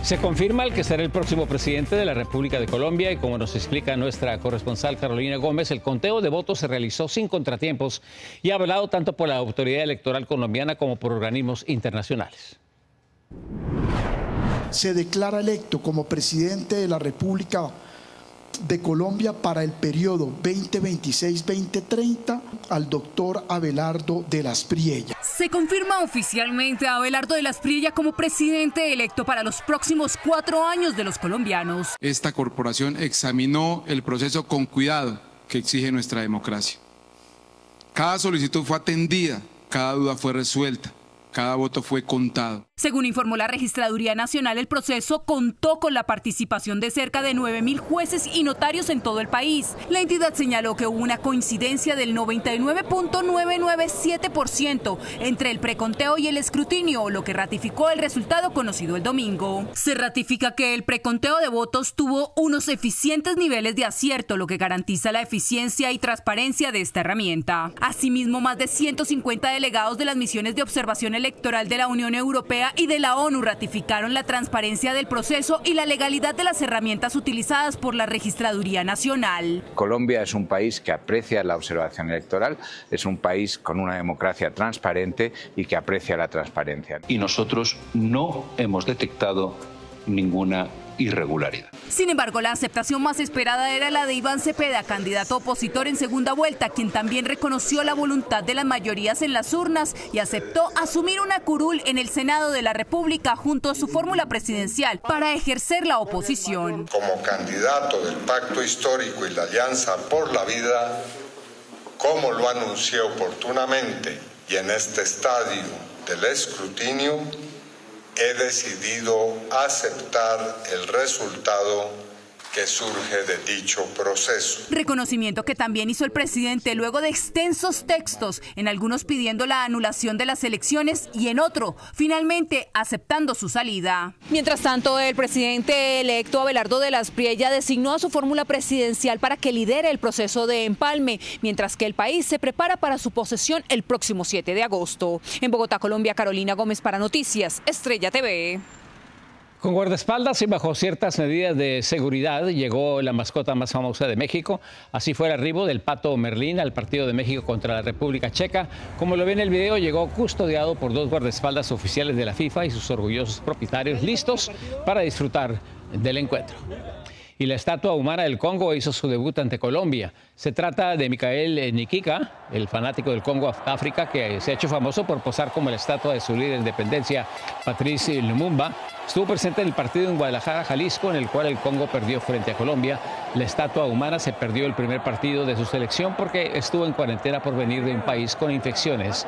Se confirma el que será el próximo presidente de la República de Colombia y como nos explica nuestra corresponsal Carolina Gómez, el conteo de votos se realizó sin contratiempos y ha avalado tanto por la autoridad electoral colombiana como por organismos internacionales. Se declara electo como presidente de la República de Colombia para el periodo 2026-2030 al doctor Abelardo de las Priella. Se confirma oficialmente a Abelardo de las Priella como presidente electo para los próximos 4 años de los colombianos. Esta corporación examinó el proceso con cuidado que exige nuestra democracia. Cada solicitud fue atendida, cada duda fue resuelta, cada voto fue contado. Según informó la Registraduría Nacional, el proceso contó con la participación de cerca de 9.000 jueces y notarios en todo el país. La entidad señaló que hubo una coincidencia del 99.997% entre el preconteo y el escrutinio, lo que ratificó el resultado conocido el domingo. Se ratifica que el preconteo de votos tuvo unos eficientes niveles de acierto, lo que garantiza la eficiencia y transparencia de esta herramienta. Asimismo, más de 150 delegados de las misiones de observación electoral de la Unión Europea y de la ONU ratificaron la transparencia del proceso y la legalidad de las herramientas utilizadas por la Registraduría Nacional. Colombia es un país que aprecia la observación electoral, es un país con una democracia transparente y que aprecia la transparencia. Y nosotros no hemos detectado ninguna irregularidad. Sin embargo, la aceptación más esperada era la de Iván Cepeda, candidato opositor en segunda vuelta, quien también reconoció la voluntad de las mayorías en las urnas y aceptó asumir una curul en el Senado de la República junto a su fórmula presidencial para ejercer la oposición. Como candidato del Pacto Histórico y la Alianza por la Vida, como lo anuncié oportunamente y en este estadio del escrutinio, he decidido aceptar el resultado que surge de dicho proceso. Reconocimiento que también hizo el presidente luego de extensos textos, en algunos pidiendo la anulación de las elecciones y en otro, finalmente aceptando su salida. Mientras tanto, el presidente electo Abelardo de las Priella designó a su fórmula presidencial para que lidere el proceso de empalme, mientras que el país se prepara para su posesión el próximo 7 de agosto. En Bogotá, Colombia, Carolina Gómez para Noticias Estrella TV. Con guardaespaldas y bajo ciertas medidas de seguridad llegó la mascota más famosa de México. Así fue el arribo del Pato Merlín al partido de México contra la República Checa. Como lo ve en el video, llegó custodiado por 2 guardaespaldas oficiales de la FIFA y sus orgullosos propietarios listos para disfrutar del encuentro. Y la estatua humana del Congo hizo su debut ante Colombia. Se trata de Michael Nikika, el fanático del Congo África, que se ha hecho famoso por posar como la estatua de su líder de independencia, Patrice Lumumba. Estuvo presente en el partido en Guadalajara, Jalisco, en el cual el Congo perdió frente a Colombia. La estatua humana se perdió el primer partido de su selección porque estuvo en cuarentena por venir de un país con infecciones